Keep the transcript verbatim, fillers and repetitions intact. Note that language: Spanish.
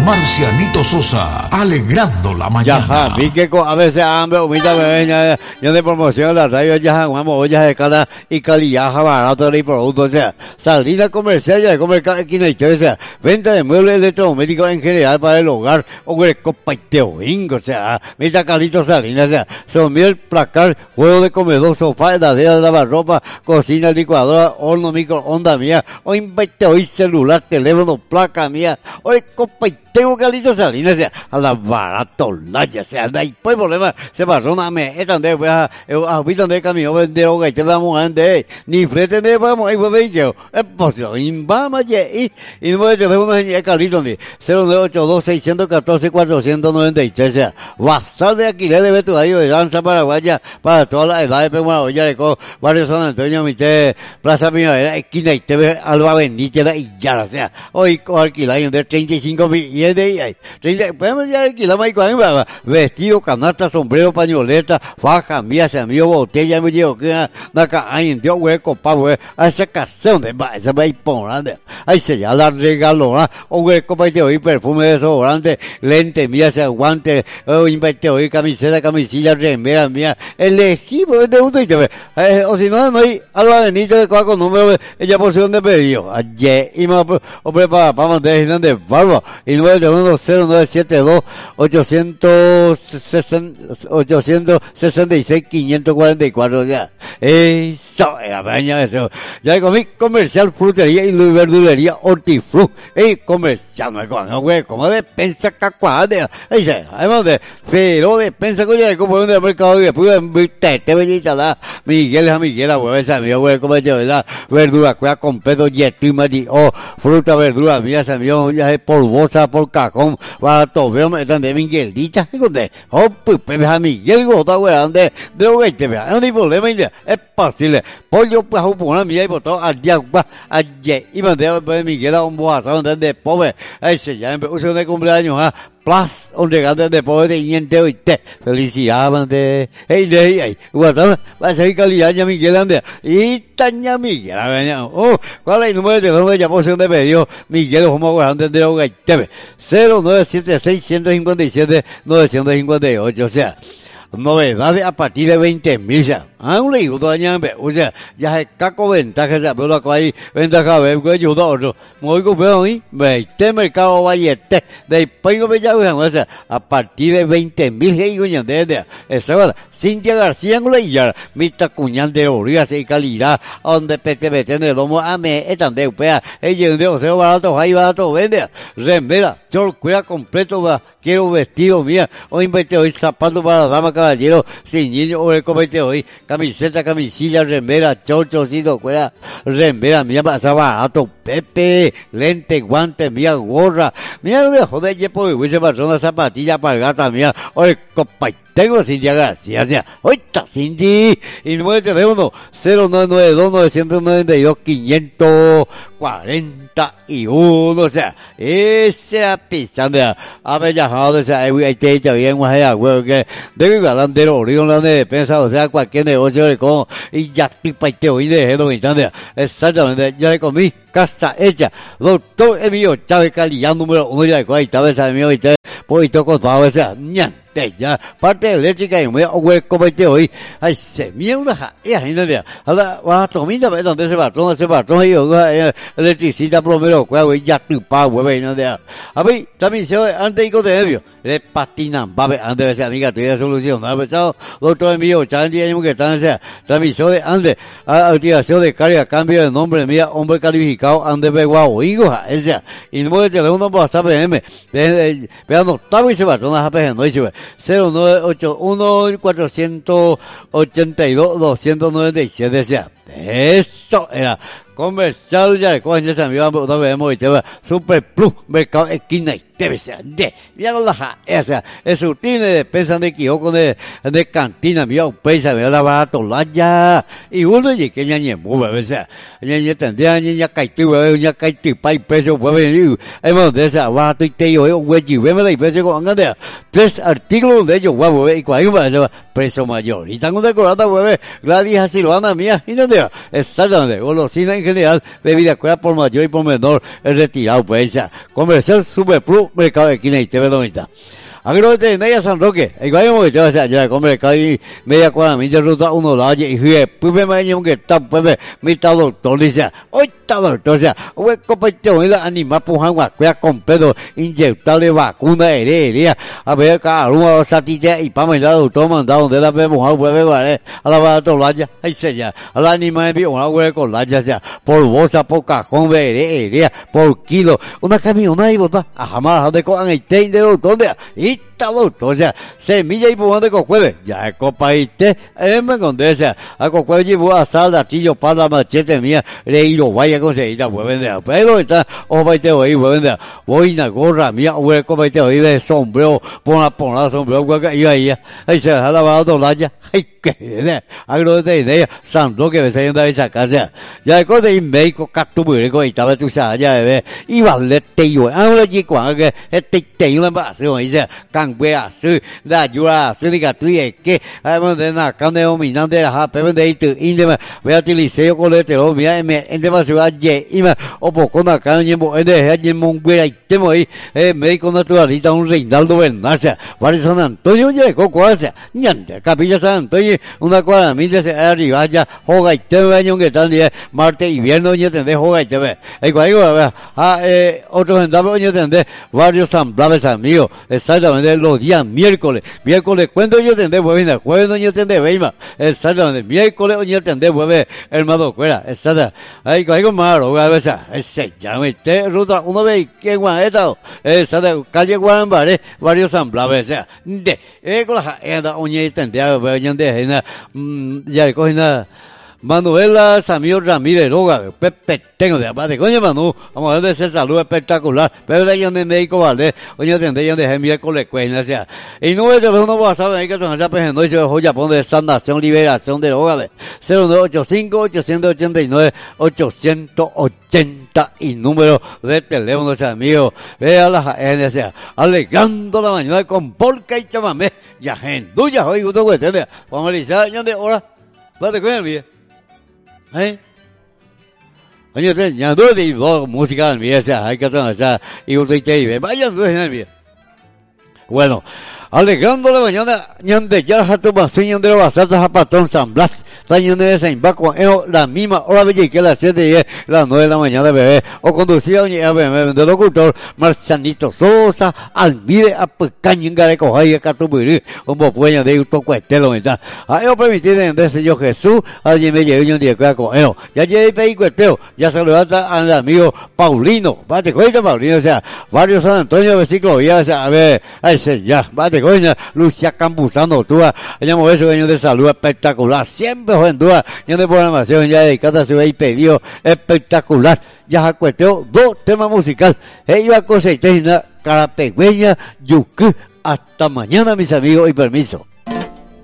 Marcianito Sosa, alegrando la mañana. Yaja, vi que a veces hambre, humita bebé, yo de promoción la radio, ya vamos, ollas de cada y calidad barato de productos, o sea, salida comercial ya de comer aquí en o sea, venta de muebles electrodomésticos en general para el hogar, o el copaiteo, o sea, mira Carlitos Salinas, o sea, son miel, placar, juego de comedor, sofá, heladera, lavarropa, cocina, licuadora, horno, microondas mía, o inverteo y celular, teléfono, placa mía, o el copaiteo Carlitos Salinas, o sea, a la barato, la ya sea, no hay problema, se pasó una me, esta de, a, a, visto de camión, vender, o que te vamos a vender, ni frente de vamos, ahí fue bello, es posible, invama, y, y no me teléfono en Carlitos, cero nueve ocho dos seis uno cuatro cuatro nueve tres, o sea, basal de alquiler de vestuario de danza paraguaya, para todas las edades, pero bueno, ya de co, barrio San Antonio, Mité, Plaza Primavera, esquina, y te ve, Alba Benítez, y ya, o sea, hoy alquilar de treinta y cinco mil, y es de ahí, treinta, podemos ya alquilar, más vestido, canasta, sombrero, pañoleta, faja, mía, se amigo, botella, me llevo que acá hay en Dios, güey, copa, güey, a esa canción de va, esa va a ir ponando, ahí se ya la regalona, o güey, copa, y te oí perfume, desodorante, lente, mía, se aguante, o inverte hoy, camiseta, camisilla, remera, mía, elegí, pues, de uno y te ve, eh, o si no, no hay, Alba Benito de con número, ella posición de pedido, ayer, y me, o prepara, para mandar, de barba, y nueve de uno, cero nueve siete dos, ochocientos sesenta y seis, quinientos cuarenta y cuatro, ya. Eso, era baña eso. Ya comí comercial, frutería y verdulería hortifruc. Ey, comercial, no es como, güey, como despensa cacuada. Ahí se, además de, pero despensa con ya de como de mercado y después de te bellita la, Miguel, a Miguel, güey, esa mía, güey, como de verdad, verdura, cuida completo, yetu y mati, oh, fruta, verdura, mía, esa mía, ya es por bolsa, por cajón, para todo, veo, me están de Miguelita, ¿dónde? Oh, pues, pues, a Miguel, güey, está güey, ¿dónde? De lo que te vea, no hay problema, es fácil, pollo, pues, a una mía y por todo, allá, allá, y mandé, pues, Miguel a un boazón, de pobre, ahí se llama, uso de cumpleaños, ah, Plus, un regalo de pobre de diente y te, felicidad, mande, hey, hey, hey, guardado, va a ser calidad, ya Miguel, ande, y taña Miguel, oh, ¿cuál es el número de teléfono de posición de pedido? Miguel, como guardando de lo que te ve, cero nueve siete seis, uno cinco siete, nueve cinco ocho, o sea, novedades a partir de veinte mil, ya. Ah, un libro todavía, o sea, ya es caco ventaja, ya, pero acá hay ventaja, ve, que yo otro, muy comprado, y veinte mercado vallete, después yo me llamo, o sea, a partir de veinte mil, que yo de esa verdad, Cintia García, no le ya, mita cuñán de orillas y calidad, donde te meten de lomo, a me, están de upea, ella de oseo barato, ahí barato, vende, remera, yo cuida completo, va, quiero vestido, mía, o invertir hoy zapatos para dama, caballero, sin niño, o el comete hoy, camiseta, camisilla, remera, chochocito, fuera, remera, mía, pasa barato, pepe, lente, guante, mía, gorra, mía, de joder, ya por hubiese pasado una zapatilla para gata, mía, oye, compa, tengo Cintia García, o sea, oita, Cindy, y número de teléfono, cero nueve nueve dos, nueve nueve dos, quinientos cuarenta y uno, o sea, esa pista de abellajado, o sea, ahí te dice bien, güey, que de galandero, orión, de defensa, o sea, cualquier negocio de como, y ya, tipo, y te oí de género, exactamente, ya le comí, casa hecha, doctor Emilio Chávez Calillán, número uno, ya de cuál estaba esa mío, y te, pues, y toco todo, o sea, ñan. Ya, parte eléctrica y muy hueco mete hoy, ay, se mierda, ya, gente, ahora, va a tomar, donde se va, donde se va, donde yo, electricista, plomero, güey, ya, tu pa, güey, no de, a ver, también se antes y con de le patinan, va a ver, antes de esa amiga, te da solución, ¿no ha pensado? Doctor Emilio, Chandy, años que están, o sea, transmisión de antes, activación de carga, cambio de nombre, mía, hombre calificado, antes de guau, hijo, o sea, y número de teléfono, WhatsApp, P M, vean, octavo y se va, no a P M, no dice, cero nueve ocho uno, cuatro ocho dos, dos nueve siete, o sea, eso era comercial ya de coño se me va a ver y te va Super Plus mercado esquina y debe ser de ya no la esa eso tiene despensa de equivoco de de cantina mía un pesa me la barato la ya y uno y que ya ni mueve o sea ya ya tendría ya caiti ya caiti pai peso puede hemos de esa barato y te yo güey y ve me la peso con anda tres artículos de ellos guapo y cuál va precio mayor y tengo decorada güey Gladys Silvana mía y no ¿dónde? Exactamente, golosina en general, bebida cuera por mayor y por menor, es retirado, pues, ya. Comercial Super Plus, mercado de esquina y T V Donita. Agroveterinaria San Roque, el guayo que te va a hacer allá, comer caí media cuadra, mi ruta uno la y fue, pues me año que está, pues me está doctor, dice, hoy está doctor, o sea, hoy compete hoy la animal pujan guacuea con pedo, inyectarle vacuna heredia, a ver cada uno satite y para mirar doctor mandado donde la vemos, pues me guaré, a la bala tolaya, ahí se ya, a la animal de una huele con la ya sea, por bolsa, por cajón, heredia, por kilo, una camioneta y bota, a jamás de cojan el ten de doctor, y o sea, semilla y pujón de cocueve, ya es copa y té, eh, me condesa, a cocueve llevo a sal, artillo, pala, machete mía, reíro, vaya conseguida, pues vender, pero está, o vaite oí, pues vender, boina, gorra mía, o copa y te oí, de sombrero, pon pon la sombrero, hueca, y ahí, ahí se ha lavado la ya, ay, que, agro de idea, San Roque, me saliendo de esa casa, ya es cosa de médico, catuburico, y estaba tu sa, ya, ve, y vale, te yo, ahora chico, que, este, te yo, la base, dice, wea sư da jura sư đi cả tuy que además de na can de dominante ha pero de itu inde voy a utilizar yo con el tero mira me ende va a ye y me o poco na can y mo ende ha ye mon wea y temo ahí eh médico naturalista un Reinaldo Bernarza Barrio San Antonio ye co cuasa ñante Capilla San Antonio una cuadra mil de arriba ya joga y temo año que tan día martes invierno ya tendré joga y temo el cual ah eh otro vendado ya tendré varios San Blaves amigos exactamente los días miércoles, miércoles, cuando yo tendré jueves, jueves no yo tendré veima, exactamente, miércoles yo tendré jueves, hermano, fuera, exactamente, hay algo malo, a veces, ese, ya me te ruta, uno ve que guaneta, exactamente, calle Guanambare, varios samblaves, o sea, de, eh, con la, eh, da, oye, tendré, ya de, ya coge nada, Manuela Samir Ramírez Roga, Pepe, tengo de aparte, coño Manu, vamos a ver de ese salud espectacular, pero de ahí de médico Valdés, coño tendría de miércoles cuena, o sea, y no es de uno va a saber, hay que trabajar pues no hizo joya pon de sanación, liberación de Roga, cero nueve ocho cinco, ocho ocho nueve, ocho ochenta y número de teléfono, o sea, amigo, vea la N, o sea, alegando la mañana con polka y chamamé, ya gente, ya hoy gusto que tener, vamos a realizar, ya de hora, va de cuenta, mía. ¿Eh? Oye, ya no de música en mi esa, hay que trabajar y usted te vaya, no es en el mío. Bueno, alegrando la mañana, ñande ya jato baseñan de la basata a patrón San Blas, tañan de San Baco, la misma hora bella que las siete y diez, las nueve de la mañana, bebé, o conducía a bebé de locutor, Marcianito Sosa, Almide, a Pecaña, en Gareco, y a Catubirí, un bopueño de un toco estelo, ¿verdad? A ellos permitir de Señor Jesús, allí me llevé un día con él, ya llevé peico estelo, ya saludaste al amigo Paulino, bate cuenta Paulino, o sea, varios San Antonio, versículo, ya, o sea, a ver, ahí se ya, bate coña, Lucia Campuzano, tú, llamo eso, año de salud espectacular, siempre joven, tú, año de programación, ya dedicada a su pedido espectacular, ya cuestión, dos temas musicales, ella cosecha, cara pequeña, yuku, hasta mañana, mis amigos, y permiso.